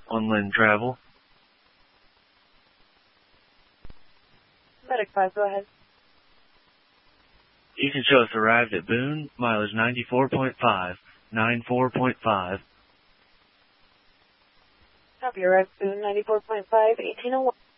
on Lynn Travel. Medic 5, go ahead. You can show us arrived at Boone, mileage 94.5, 94.5. Copy, arrived Boone, 94.5, 1801.